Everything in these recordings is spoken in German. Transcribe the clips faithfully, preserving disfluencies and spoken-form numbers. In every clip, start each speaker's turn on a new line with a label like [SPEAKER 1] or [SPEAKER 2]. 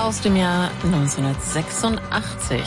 [SPEAKER 1] aus dem Jahr neunzehnhundertsechsundachtzig.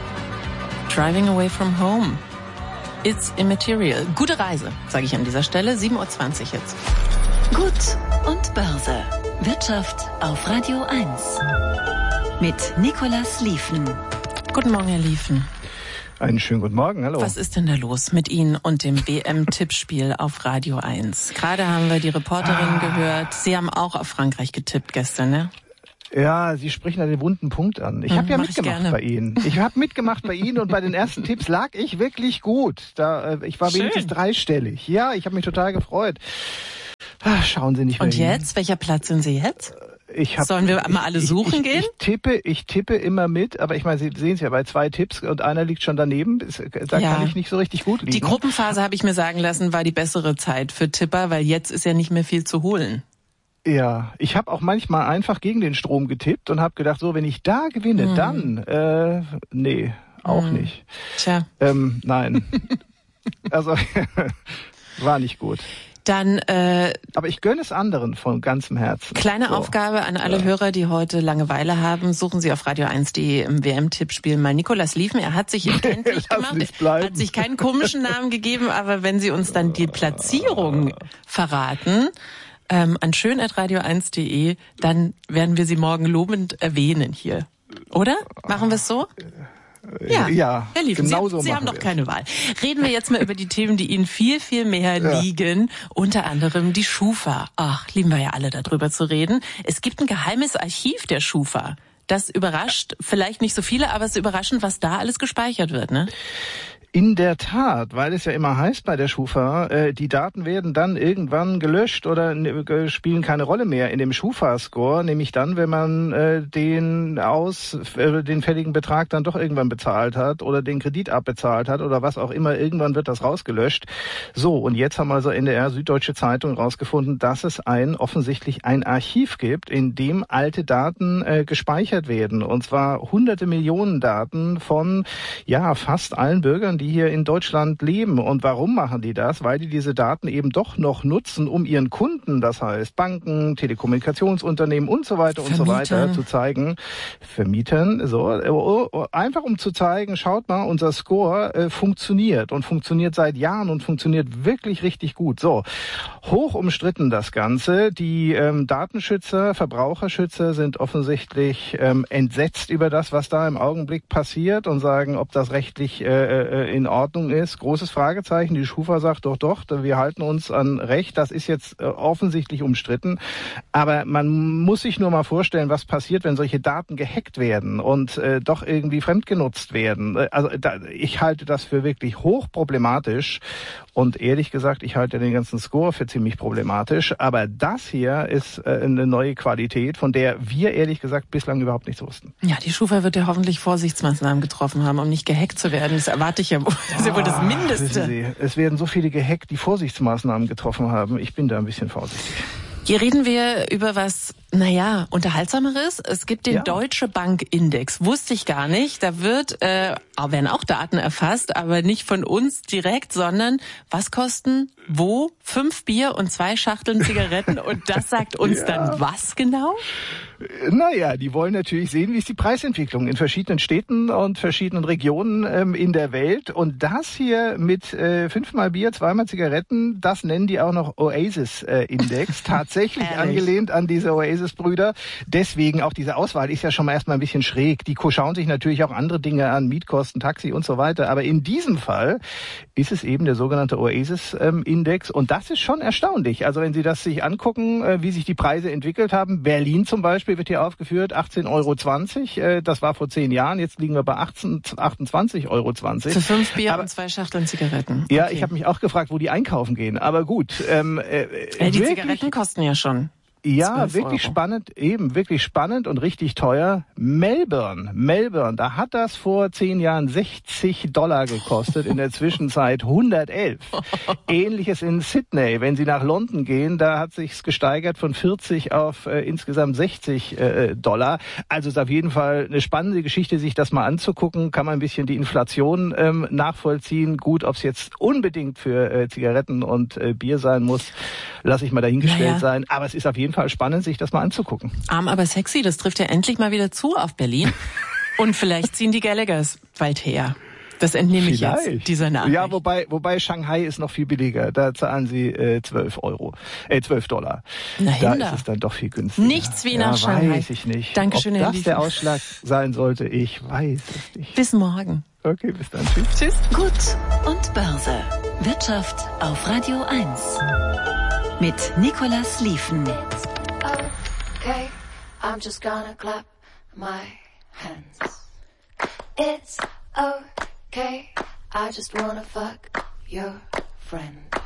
[SPEAKER 1] Driving Away from Home. It's Immaterial. Gute Reise, sage ich an dieser Stelle. sieben Uhr zwanzig jetzt.
[SPEAKER 2] Gut und Börse. Wirtschaft auf Radio eins. Mit Nicolas Lieven.
[SPEAKER 1] Guten Morgen, Herr Lieven.
[SPEAKER 3] Einen schönen guten Morgen, hallo.
[SPEAKER 1] Was ist denn da los mit Ihnen und dem W M-Tippspiel auf Radio eins? Gerade haben wir die Reporterin ah. gehört. Sie haben auch auf Frankreich getippt gestern, ne?
[SPEAKER 3] Ja, Sie sprechen da den wunden Punkt an. Ich habe ja
[SPEAKER 1] Mach
[SPEAKER 3] mitgemacht
[SPEAKER 1] ich
[SPEAKER 3] bei Ihnen. Ich habe mitgemacht bei Ihnen und bei den ersten Tipps lag ich wirklich gut. Da, äh, ich war
[SPEAKER 1] Schön.
[SPEAKER 3] wenigstens dreistellig. Ja, ich habe mich total gefreut. Ach, schauen Sie nicht mehr
[SPEAKER 1] Und
[SPEAKER 3] hin.
[SPEAKER 1] jetzt? Welcher Platz sind Sie jetzt?
[SPEAKER 3] Ich hab,
[SPEAKER 1] Sollen wir mal alle suchen
[SPEAKER 3] ich, ich,
[SPEAKER 1] gehen?
[SPEAKER 3] Ich tippe, ich tippe immer mit, aber ich meine, Sie sehen es ja bei zwei Tipps und einer liegt schon daneben. Da
[SPEAKER 1] ja.
[SPEAKER 3] kann ich nicht so richtig gut liegen.
[SPEAKER 1] Die Gruppenphase, habe ich mir sagen lassen, war die bessere Zeit für Tipper, weil jetzt ist ja nicht mehr viel zu holen.
[SPEAKER 3] Ja, ich habe auch manchmal einfach gegen den Strom getippt und habe gedacht, so, wenn ich da gewinne, hm. dann, äh, nee, auch hm. nicht.
[SPEAKER 1] Tja.
[SPEAKER 3] Ähm, nein. Also, war nicht gut.
[SPEAKER 1] Dann, äh,
[SPEAKER 3] aber ich gönne es anderen von ganzem Herzen.
[SPEAKER 1] Kleine
[SPEAKER 3] so.
[SPEAKER 1] Aufgabe an alle ja. Hörer, die heute Langeweile haben. Suchen Sie auf radio eins punkt de im W M-Tippspiel mal Nicolas Lieven. Er hat sich kenntlich gemacht. Er hat sich keinen komischen Namen gegeben, aber wenn Sie uns dann die Platzierung verraten, ähm, an schön at radio eins punkt de, dann werden wir Sie morgen lobend erwähnen hier. Oder? Machen wir es so? Ja,
[SPEAKER 3] ja,
[SPEAKER 1] Herr Lieven,
[SPEAKER 3] genau
[SPEAKER 1] Sie,
[SPEAKER 3] so
[SPEAKER 1] Sie haben doch
[SPEAKER 3] wir.
[SPEAKER 1] keine Wahl. Reden wir jetzt mal über die Themen, die Ihnen viel, viel mehr
[SPEAKER 3] ja.
[SPEAKER 1] liegen. Unter anderem die Schufa. Ach, lieben wir ja alle, darüber zu reden. Es gibt ein geheimes Archiv der Schufa. Das überrascht vielleicht nicht so viele, aber es ist überraschend, was da alles gespeichert wird, ne?
[SPEAKER 3] In der Tat, weil es ja immer heißt bei der Schufa, äh, die Daten werden dann irgendwann gelöscht oder äh, spielen keine Rolle mehr in dem Schufa-Score, nämlich dann, wenn man äh, den aus äh, den fälligen Betrag dann doch irgendwann bezahlt hat oder den Kredit abbezahlt hat oder was auch immer, irgendwann wird das rausgelöscht. So, und jetzt haben also N D R, Süddeutsche Zeitung rausgefunden, dass es ein offensichtlich ein Archiv gibt, in dem alte Daten äh, gespeichert werden, und zwar hunderte Millionen Daten von ja fast allen Bürgern, die hier in Deutschland leben. Und warum machen die das? Weil die diese Daten eben doch noch nutzen, um ihren Kunden, das heißt Banken, Telekommunikationsunternehmen und so weiter und so weiter zu zeigen, Vermietern, so, einfach um zu zeigen, schaut mal, unser Score äh, funktioniert und funktioniert seit Jahren und funktioniert wirklich richtig gut. So, hoch umstritten das Ganze. Die ähm, Datenschützer, Verbraucherschützer sind offensichtlich ähm, entsetzt über das, was da im Augenblick passiert und sagen, ob das rechtlich äh, in Ordnung ist. Großes Fragezeichen. Die Schufa sagt doch, doch, wir halten uns an Recht. Das ist jetzt äh, offensichtlich umstritten. Aber man muss sich nur mal vorstellen, was passiert, wenn solche Daten gehackt werden und äh, doch irgendwie fremdgenutzt werden. Also da, ich halte das für wirklich hochproblematisch. Und ehrlich gesagt, ich halte den ganzen Score für ziemlich problematisch. Aber das hier ist äh, eine neue Qualität, von der wir ehrlich gesagt bislang überhaupt nichts wussten.
[SPEAKER 1] Ja, die Schufa wird ja hoffentlich Vorsichtsmaßnahmen getroffen haben, um nicht gehackt zu werden. Das erwarte ich ja. Das ist ja wohl das Mindeste.
[SPEAKER 3] Sie, es werden so viele gehackt, die Vorsichtsmaßnahmen getroffen haben. Ich bin da ein bisschen vorsichtig.
[SPEAKER 1] Hier reden wir über was, naja, Unterhaltsameres. Es gibt den ja. Deutsche Bank Index. Wusste ich gar nicht. Da wird, äh, werden auch Daten erfasst, aber nicht von uns direkt, sondern was kosten wo? Fünf Bier und zwei Schachteln Zigaretten. Und das sagt uns ja. dann was genau?
[SPEAKER 3] Naja, die wollen natürlich sehen, wie ist die Preisentwicklung in verschiedenen Städten und verschiedenen Regionen ähm, in der Welt. Und das hier mit äh, fünfmal Bier, zweimal Zigaretten, das nennen die auch noch Oasis-Index. Äh, Tatsächlich angelehnt an diese Oasis-Brüder. Deswegen auch diese Auswahl ist ja schon mal erstmal ein bisschen schräg. Die schauen sich natürlich auch andere Dinge an, Mietkosten, Taxi und so weiter. Aber in diesem Fall ist es eben der sogenannte Oasis-Index. Und das ist schon erstaunlich. Also wenn Sie das sich angucken, äh, wie sich die Preise entwickelt haben. Berlin zum Beispiel wird hier aufgeführt, achtzehn Euro zwanzig. Das war vor zehn Jahren. Jetzt liegen wir bei achtzehn, achtundzwanzig Euro zwanzig.
[SPEAKER 1] Für fünf Bier Aber, und zwei Schachteln Zigaretten.
[SPEAKER 3] Ja,
[SPEAKER 1] okay.
[SPEAKER 3] Ich habe mich auch gefragt, wo die einkaufen gehen. Aber gut. Ähm, äh,
[SPEAKER 1] ja, die wirklich, Zigaretten kosten ja schon.
[SPEAKER 3] Ja, wirklich Euro. spannend, eben wirklich spannend und richtig teuer. Melbourne, Melbourne, da hat das vor zehn Jahren sechzig Dollar gekostet, in der Zwischenzeit hundertelf. Ähnliches in Sydney, wenn Sie nach London gehen, da hat sich's gesteigert von vierzig auf äh, insgesamt sechzig äh, Dollar. Also ist auf jeden Fall eine spannende Geschichte, sich das mal anzugucken. Kann man ein bisschen die Inflation ähm, nachvollziehen. Gut, ob es jetzt unbedingt für äh, Zigaretten und äh, Bier sein muss, lasse ich mal dahingestellt naja. sein. Aber es ist auf jeden jeden Fall spannend, sich das mal anzugucken.
[SPEAKER 1] Arm aber sexy, das trifft ja endlich mal wieder zu auf Berlin. Und vielleicht ziehen die Gallaghers bald her. Das entnehme ich Vielleicht. jetzt, dieser Nachricht.
[SPEAKER 3] Ja, wobei, wobei Shanghai ist noch viel billiger. Da zahlen sie äh, zwölf Euro, äh, zwölf Dollar.
[SPEAKER 1] Na,
[SPEAKER 3] da ist es dann doch viel günstiger.
[SPEAKER 1] Nichts wie nach
[SPEAKER 3] ja,
[SPEAKER 1] Shanghai.
[SPEAKER 3] Weiß ich nicht.
[SPEAKER 1] Dankeschön,
[SPEAKER 3] Ob
[SPEAKER 1] Herr
[SPEAKER 3] das
[SPEAKER 1] Liefen.
[SPEAKER 3] der Ausschlag sein sollte, ich weiß es nicht.
[SPEAKER 1] Bis morgen.
[SPEAKER 3] Okay, bis dann. Tschüss.
[SPEAKER 1] Tschüss.
[SPEAKER 2] Gut und Börse. Wirtschaft auf Radio eins. Mit Nicolas Liefen.
[SPEAKER 4] Okay, I'm just gonna clap my hands. It's okay, I just wanna fuck your friend.